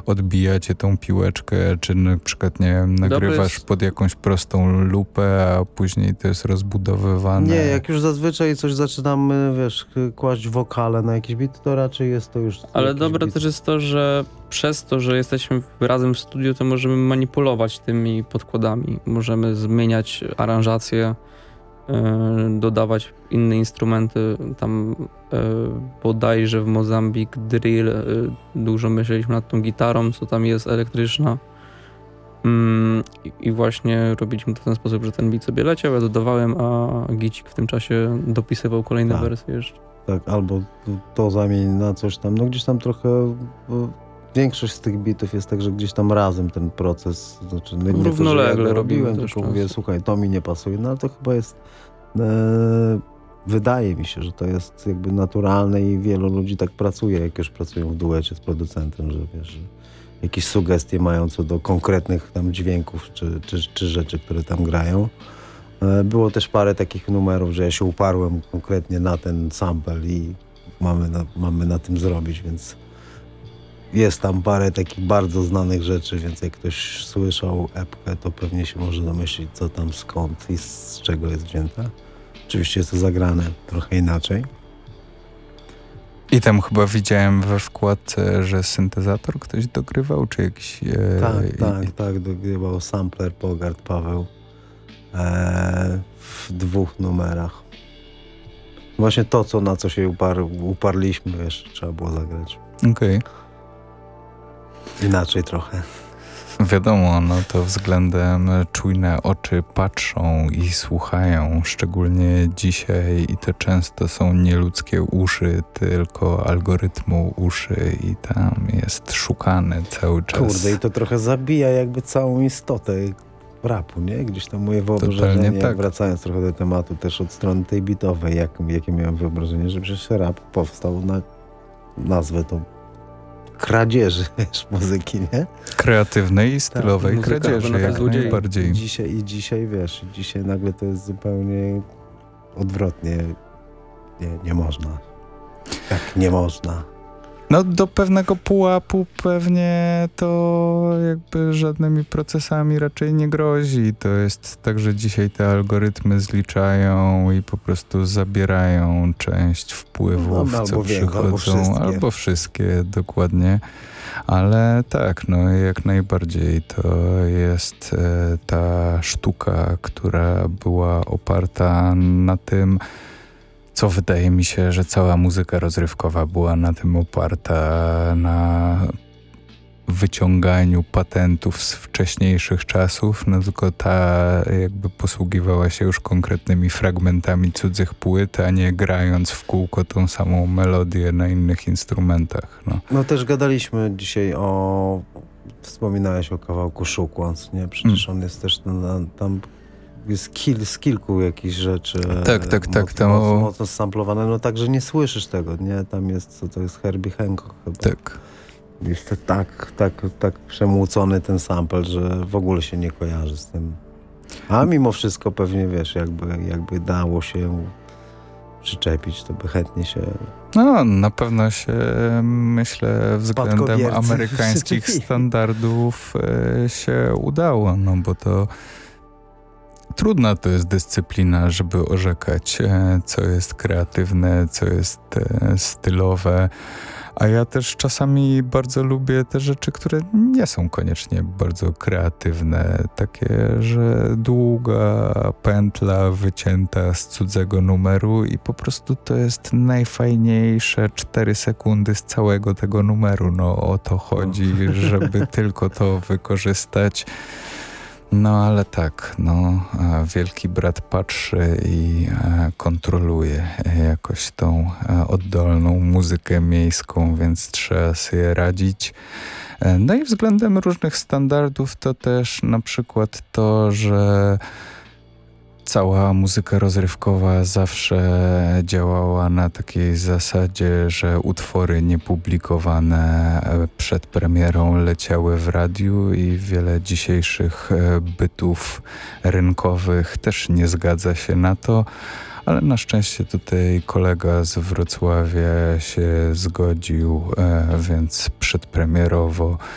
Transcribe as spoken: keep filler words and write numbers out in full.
odbijacie tą piłeczkę, czy na przykład, nie wiem, nagrywasz jest... pod jakąś prostą lupę, a później to jest rozbudowywane? Nie, jak już zazwyczaj coś zaczynamy, wiesz, kłaść wokale na jakiś bit, to raczej jest to już... Ale dobre bit. też jest to, że przez to, że jesteśmy razem w studiu, to możemy manipulować tymi podkładami. Możemy zmieniać aranżację, dodawać inne instrumenty. Tam bodajże w Mozambik Drill dużo myśleliśmy nad tą gitarą, co tam jest elektryczna. I właśnie robiliśmy to w ten sposób, że ten beat sobie leciał, ja dodawałem, a Gicik w tym czasie dopisywał kolejne tak, wersje jeszcze. Tak, albo to zamień na coś tam. No gdzieś tam trochę... Większość z tych bitów jest tak, że gdzieś tam razem ten proces, znaczy nie, nie równolegle to, że ja robiłem, tylko często. Mówię, słuchaj, to mi nie pasuje, no ale to chyba jest e, wydaje mi się, że to jest jakby naturalne i wielu ludzi tak pracuje, jak już pracują w duecie z producentem, że wiesz, że jakieś sugestie mają co do konkretnych tam dźwięków czy, czy, czy rzeczy, które tam grają. E, było też parę takich numerów, że ja się uparłem konkretnie na ten sample i mamy na, mamy na tym zrobić, więc jest tam parę takich bardzo znanych rzeczy, więc jak ktoś słyszał epkę, to pewnie się może domyślić, co tam, skąd i z czego jest wzięta. Oczywiście jest to zagrane trochę inaczej. I tam chyba widziałem we wkładce, że syntezator ktoś dogrywał, czy jakiś... E, tak, i, tak, tak, dogrywał sampler Bogart Paweł e, w dwóch numerach. Właśnie to, co, na co się upar, uparliśmy, wiesz, trzeba było zagrać. Okej. Okay. Inaczej trochę. Wiadomo, no to względem czujne oczy patrzą i słuchają, szczególnie dzisiaj i to często są nie ludzkie uszy, tylko algorytmu uszy i tam jest szukany cały czas. Kurde, i to trochę zabija jakby całą istotę rapu, nie? Gdzieś tam moje wyobrażenie, tak. Wracając trochę do tematu też od strony tej bitowej, jak, jakie miałem wyobrażenie, że przecież rap powstał na nazwę to kradzieży, wiesz, muzyki, nie? Kreatywnej i stylowej tak, kradzieży, jak najbardziej. I dzisiaj, I dzisiaj, wiesz, dzisiaj nagle to jest zupełnie odwrotnie. Nie, nie można. Tak, nie można. No do pewnego pułapu pewnie to jakby żadnymi procesami raczej nie grozi. To jest tak, że dzisiaj te algorytmy zliczają i po prostu zabierają część wpływów, no, co przychodzą. Albo wszystkie. albo wszystkie, dokładnie. Ale tak, no jak najbardziej to jest e, ta sztuka, która była oparta na tym, co wydaje mi się, że cała muzyka rozrywkowa była na tym oparta, na wyciąganiu patentów z wcześniejszych czasów, no tylko ta jakby posługiwała się już konkretnymi fragmentami cudzych płyt, a nie grając w kółko tą samą melodię na innych instrumentach. No, no też gadaliśmy dzisiaj o... Wspominałeś o kawałku Szukłans, nie? Przecież mm. on jest też tam... tam jest kil, z kilku jakichś rzeczy tak, tak, tak, mocno, to... mocno, mocno samplowane, no także nie słyszysz tego, nie? Tam jest, co to jest Herbie Hancock chyba. Tak. Jest to tak, tak, tak przemłócony ten sample, że w ogóle się nie kojarzy z tym. A mimo wszystko pewnie, wiesz, jakby, jakby dało się przyczepić, to by chętnie się... No, na pewno się, myślę, względem amerykańskich standardów e, się udało, no bo to trudna to jest dyscyplina, żeby orzekać, co jest kreatywne, co jest stylowe. A ja też czasami bardzo lubię te rzeczy, które nie są koniecznie bardzo kreatywne. Takie, że długa pętla wycięta z cudzego numeru i po prostu to jest najfajniejsze cztery sekundy z całego tego numeru. No o to chodzi, żeby tylko to wykorzystać. No ale tak, no wielki brat patrzy i kontroluje jakoś tą oddolną muzykę miejską, więc trzeba sobie radzić. No i względem różnych standardów to też na przykład to, że cała muzyka rozrywkowa zawsze działała na takiej zasadzie, że utwory niepublikowane przed premierą leciały w radiu i wiele dzisiejszych bytów rynkowych też nie zgadza się na to, ale na szczęście tutaj kolega z Wrocławia się zgodził, więc przedpremierowo